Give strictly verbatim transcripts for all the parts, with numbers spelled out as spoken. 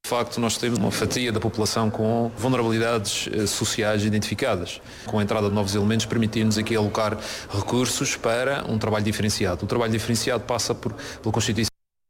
De facto, nós temos uma fatia da população com vulnerabilidades sociais identificadas. Com a entrada de novos elementos, permitir-nos aqui alocar recursos para um trabalho diferenciado. O trabalho diferenciado passa por, pela constituição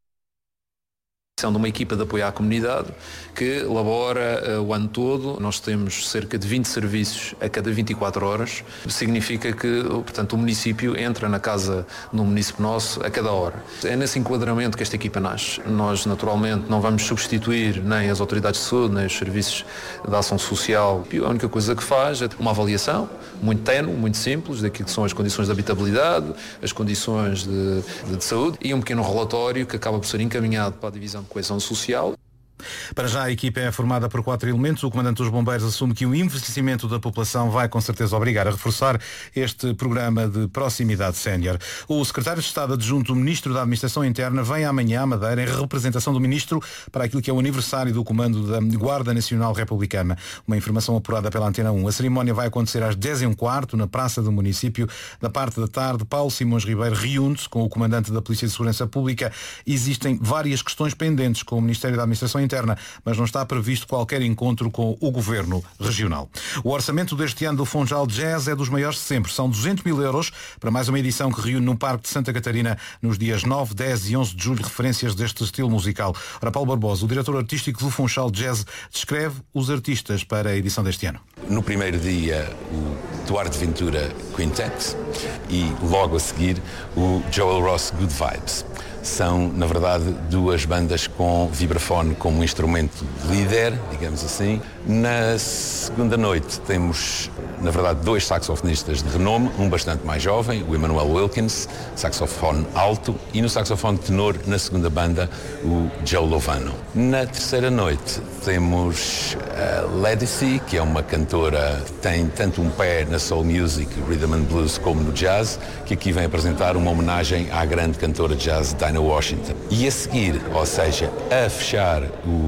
de uma equipa de apoio à comunidade que labora uh, o ano todo. Nós temos cerca de vinte serviços a cada vinte e quatro horas. Significa que, portanto, o município entra na casa no município nosso a cada hora. É nesse enquadramento que esta equipa nasce. Nós, naturalmente, não vamos substituir nem as autoridades de saúde, nem os serviços de ação social. A única coisa que faz é uma avaliação muito ténue, muito simples, daquilo que são as condições de habitabilidade, as condições de, de, de saúde e um pequeno relatório que acaba por ser encaminhado para a divisão de coesão social. Para já a equipa é formada por quatro elementos. O comandante dos bombeiros assume que o envelhecimento da população vai com certeza obrigar a reforçar este programa de proximidade sénior. O secretário de Estado adjunto do Ministro da Administração Interna vem amanhã à Madeira em representação do Ministro para aquilo que é o aniversário do comando da Guarda Nacional Republicana. Uma informação apurada pela Antena um. A cerimónia vai acontecer às dez e um quarto na Praça do Município. Da parte da tarde, Paulo Simões Ribeiro reúne-se com o comandante da Polícia de Segurança Pública. Existem várias questões pendentes com o Ministério da Administração Interna interna, mas não está previsto qualquer encontro com o Governo Regional. O orçamento deste ano do Funchal Jazz é dos maiores de sempre. São duzentos mil euros para mais uma edição que reúne no Parque de Santa Catarina nos dias nove, dez e onze de julho referências deste estilo musical. Ora, Paulo Barbosa, o diretor artístico do Funchal Jazz, descreve os artistas para a edição deste ano. No primeiro dia, o Duarte Ventura Quintet e logo a seguir o Joel Ross Good Vibes. São, na verdade, duas bandas com vibrafone como instrumento líder, digamos assim. Na segunda noite temos, na verdade, dois saxofonistas de renome, um bastante mais jovem, o Emmanuel Wilkins, saxofone alto, e no saxofone tenor, na segunda banda, o Joe Lovano. Na terceira noite temos a Ledisi, que é uma cantora que tem tanto um pé na soul music, rhythm and blues, como no jazz, que aqui vem apresentar uma homenagem à grande cantora de jazz Dinah Washington. E a seguir, ou seja, a fechar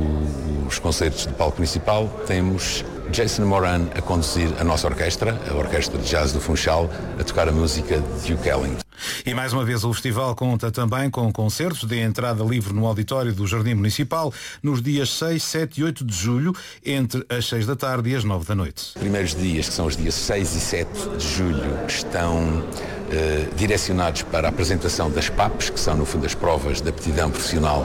o, os concertos do palco principal, temos Jason Moran a conduzir a nossa orquestra, a Orquestra de Jazz do Funchal, a tocar a música de Duke Ellington. E mais uma vez o festival conta também com concertos de entrada livre no auditório do Jardim Municipal nos dias seis, sete e oito de julho, entre as seis da tarde e as nove da noite. Os primeiros dias, que são os dias seis e sete de julho, estão eh, direcionados para a apresentação das P A Ps, que são no fundo as provas de aptidão profissional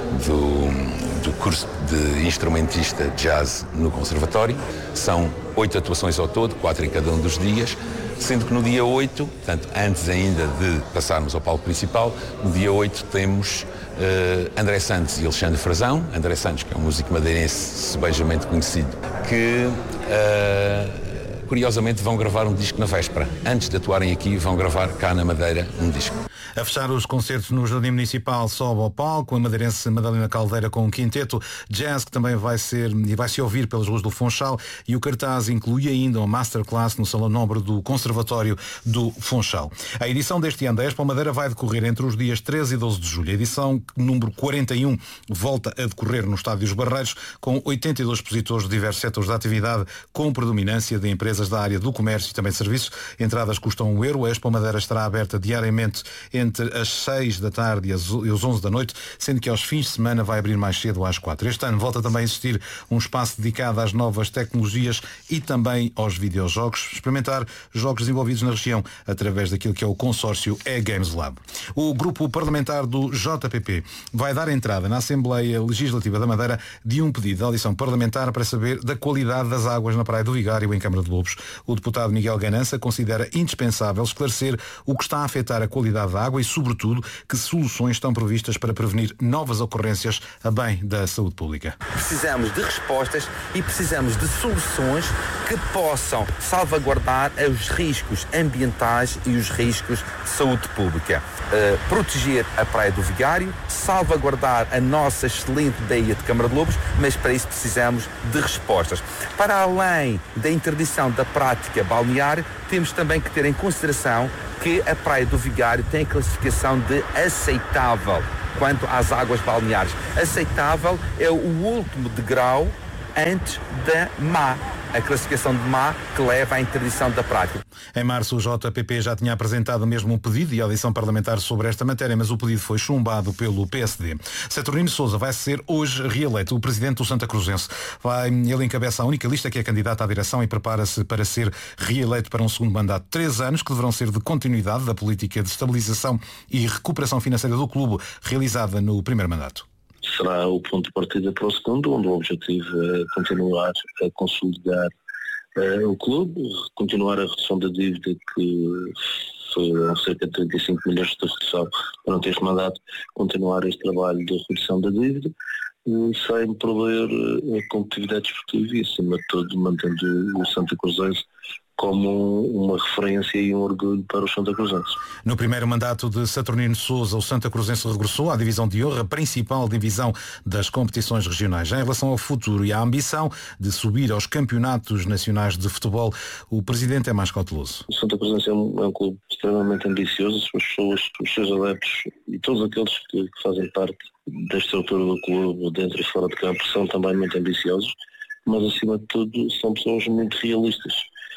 do, do curso de instrumentista de jazz no Conservatório. São oito atuações ao todo, quatro em cada um dos dias, sendo que no dia oito, portanto, antes ainda de passarmos ao palco principal, no dia oito temos uh, André Santos e Alexandre Frazão. André Santos, que é um músico madeirense sebejamente conhecido, que uh, curiosamente vão gravar um disco na véspera. Antes de atuarem aqui, vão gravar cá na Madeira um disco. A fechar os concertos no Jardim Municipal, sobe ao palco a madeirense Madalena Caldeira com um quinteto jazz que também vai ser e vai se ouvir pelas ruas do Funchal, e o cartaz inclui ainda uma masterclass no Salão Nobre do Conservatório do Funchal. A edição deste ano da Expo Madeira vai decorrer entre os dias treze e doze de julho. A edição número quarenta e um volta a decorrer no Estádio dos Barreiros, com oitenta e dois expositores de diversos setores da atividade, com predominância de empresas da área do comércio e também de serviços. Entradas custam um euro. A Expo Madeira estará aberta diariamente entre as seis da tarde e os onze da noite, sendo que aos fins de semana vai abrir mais cedo às quatro. Este ano volta também a existir um espaço dedicado às novas tecnologias e também aos videojogos, experimentar jogos desenvolvidos na região através daquilo que é o consórcio E-Games Lab. O grupo parlamentar do J P P vai dar entrada na Assembleia Legislativa da Madeira de um pedido de audição parlamentar para saber da qualidade das águas na Praia do Vigário, em Câmara de Lobos. O deputado Miguel Ganança considera indispensável esclarecer o que está a afetar a qualidade da água e, sobretudo, que soluções estão previstas para prevenir novas ocorrências a bem da saúde pública. Precisamos de respostas e precisamos de soluções que possam salvaguardar os riscos ambientais e os riscos de saúde pública. Uh, proteger a Praia do Vigário, salvaguardar a nossa excelente baía de Câmara de Lobos, mas para isso precisamos de respostas. Para além da interdição da prática balnear, temos também que ter em consideração que a Praia do Vigário tem a classificação de aceitável quanto às águas balneares. Aceitável é o último degrau antes da má. a classificação de má que leva à interdição da prática. Em março, o J P P já tinha apresentado mesmo um pedido de audição parlamentar sobre esta matéria, mas o pedido foi chumbado pelo P S D. Saturnino Sousa vai ser hoje reeleito o presidente do Santa Cruzense. Vai, ele encabeça a única lista que é candidata à direção e prepara-se para ser reeleito para um segundo mandato de três anos, que deverão ser de continuidade da política de estabilização e recuperação financeira do clube realizada no primeiro mandato. Será o ponto de partida para o segundo, onde o objetivo é continuar a consolidar uh, o clube, continuar a redução da dívida, que foram cerca de trinta e cinco milhões de redução durante este mandato, continuar este trabalho de redução da dívida, uh, sem prover uh, a competitividade desportiva e, acima de tudo, mantendo o Santa Cruzense como uma referência e um orgulho para os Santa Cruzenses. No primeiro mandato de Saturnino Sousa, o Santa Cruzense regressou à divisão de honra, a principal divisão das competições regionais. Em relação ao futuro e à ambição de subir aos campeonatos nacionais de futebol, o presidente é mais cauteloso. O Santa Cruzense é um, é um clube extremamente ambicioso, as pessoas, os seus adeptos e todos aqueles que, que fazem parte da estrutura do clube, dentro e fora de campo, são também muito ambiciosos, mas acima de tudo são pessoas muito realistas.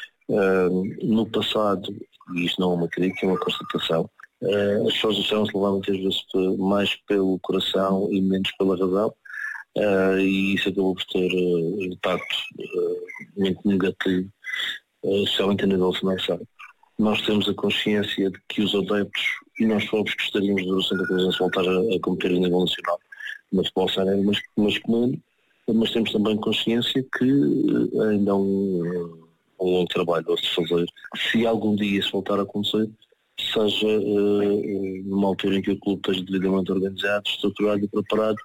Uh, no passado, e isto não é uma crítica, é uma constatação, uh, as pessoas deixaram-se levar muitas vezes mais pelo coração e menos pela razão, uh, e isso acabou por ter uh, impacto uh, muito negativo, uh, especialmente a nível financeiro. Nós temos a consciência de que os adeptos e nós próprios gostaríamos de ver o Santa Cruzense voltar a, a competir a nível nacional no futebol sénior masculino, mas temos também consciência que uh, ainda há um um longo trabalho a se fazer. Se algum dia isso voltar a acontecer, seja uh, numa altura em que o clube esteja devidamente organizado, estruturado e preparado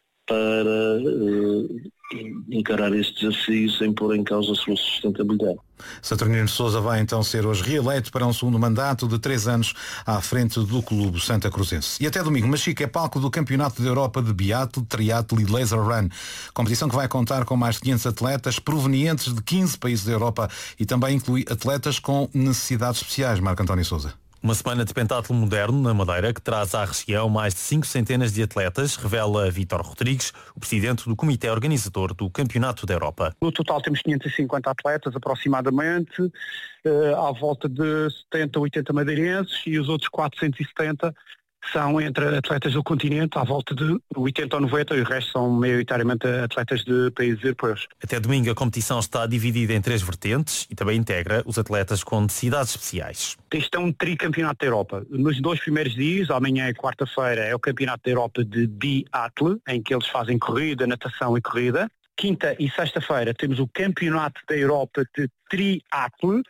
para uh, encarar este desafio sem pôr em causa a sua sustentabilidade. Saturnino Sousa vai então ser hoje reeleito para um segundo mandato de três anos à frente do clube Santa Cruzense. E até domingo, Machica é palco do Campeonato da Europa de Biatlo, Triatlo e Laser Run. Competição que vai contar com mais de quinhentos atletas provenientes de quinze países da Europa e também inclui atletas com necessidades especiais. Marco António Sousa. Uma semana de pentatlo moderno na Madeira que traz à região mais de cinco centenas de atletas, revela Vítor Rodrigues, o presidente do comitê organizador do Campeonato da Europa. No total temos quinhentos e cinquenta atletas aproximadamente, à volta de setenta, oitenta madeirenses e os outros quatrocentos e setenta são entre atletas do continente, à volta de oitenta ou noventa, e o resto são maioritariamente atletas de países europeus. Até domingo a competição está dividida em três vertentes e também integra os atletas com necessidades especiais. Este é um tricampeonato da Europa. Nos dois primeiros dias, amanhã e quarta-feira, é o Campeonato da Europa de Biatlo, em que eles fazem corrida, natação e corrida. Quinta e sexta-feira temos o Campeonato da Europa de Triatlo.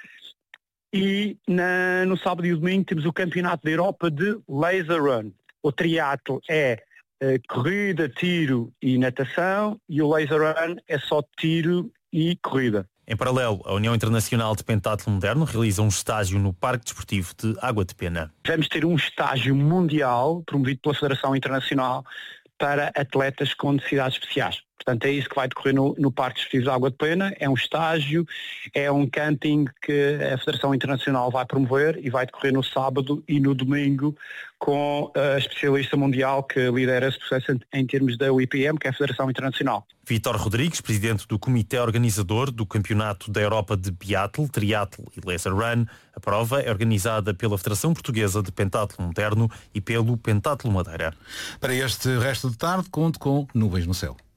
E na, no sábado e domingo temos o Campeonato da Europa de Laser Run. O triatlo é uh, corrida, tiro e natação, e o Laser Run é só tiro e corrida. Em paralelo, a União Internacional de Pentatlo Moderno realiza um estágio no Parque Desportivo de Água de Pena. Vamos ter um estágio mundial promovido pela Federação Internacional para atletas com necessidades especiais. Portanto, é isso que vai decorrer no, no Parque Desportivo de Água de Pena. É um estágio, é um camping que a Federação Internacional vai promover e vai decorrer no sábado e no domingo com a especialista mundial que lidera esse processo em termos da U I P M, que é a Federação Internacional. Vítor Rodrigues, presidente do comitê organizador do Campeonato da Europa de Biatlo, Triatlo e Laser Run. A prova é organizada pela Federação Portuguesa de Pentatlo Moderno e pelo Pentatlo Madeira. Para este resto de tarde, conto com nuvens no céu.